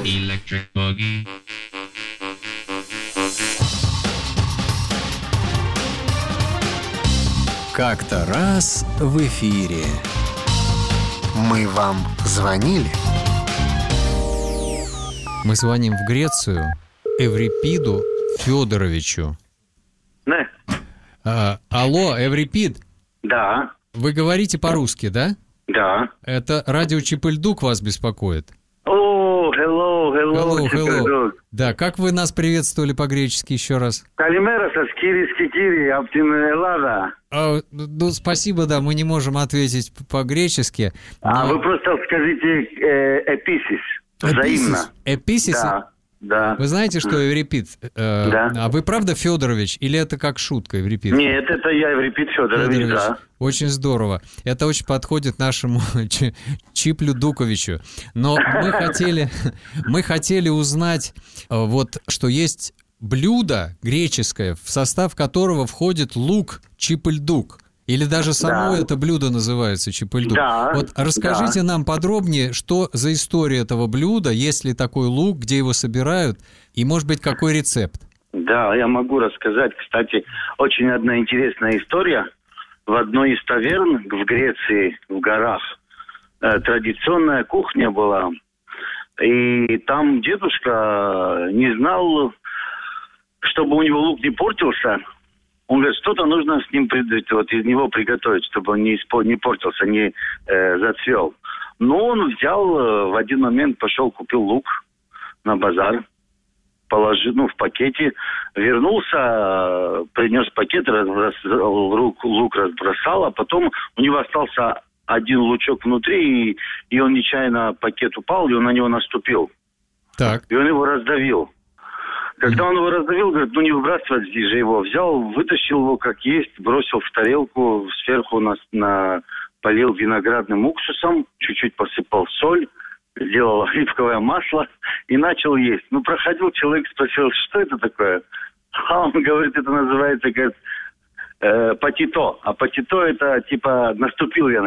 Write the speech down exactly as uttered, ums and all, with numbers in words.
Electric Boogie. Как-то раз в эфире. Мы вам звонили? Мы звоним в Грецию Эврипиду Федоровичу. Да. А, алло, Эврипид, Да. вы говорите по-русски, да? Да. Это радио Чип-и-Льдук вас беспокоит. О, hello, hello, Hello, hello. hello. Да, как вы нас приветствовали по-гречески еще раз? Калимера со скири скикири, аптин элада. А, ну, спасибо, да, мы не можем ответить п- по-гречески. А но- вы просто скажите э, эписис. Взаимно. Эписис? Да, да. Вы знаете, что Эврипид? Э, Да. А вы правда Федорович или это как шутка, Эврипид? Нет, это я, Еврипид Федорович, Федорович, да. очень здорово. Это очень подходит нашему Чи- Чиплю Дуковичу. Но мы хотели, мы хотели узнать, э, вот, что есть блюдо греческое, в состав которого входит лук чипыльдук. Или даже само Да. это блюдо называется чипыльдук. Да, Вот расскажите да. нам подробнее, что за история этого блюда, есть ли такой лук, где его собирают, и, может быть, какой рецепт? Да, я могу рассказать. Кстати, очень одна интересная история. В одной из таверн в Греции, в горах, э, традиционная кухня была. И там дедушка не знал, чтобы у него лук не портился. Он говорит, что-то нужно с ним прид- вот из него приготовить, чтобы он не, испо- не портился, не э, зацвел. Но он взял, э, в один момент пошел, купил лук на базар, положил, ну, в пакете, вернулся, э, принес пакет, раз, раз- лук, лук разбросал, а потом у него остался один лучок внутри, и, и он нечаянно, пакет упал, и он на него наступил. Так. И он его раздавил. Когда он его раздавил, говорит, ну не выбрасывать здесь же его. Взял, вытащил его как есть, бросил в тарелку, сверху на, на, полил виноградным уксусом, чуть-чуть посыпал соль, сделал оливковое масло и начал есть. Ну, проходил человек, спросил, что это такое? А он говорит, это называется, говорит, э, патито. А патито это типа наступил я на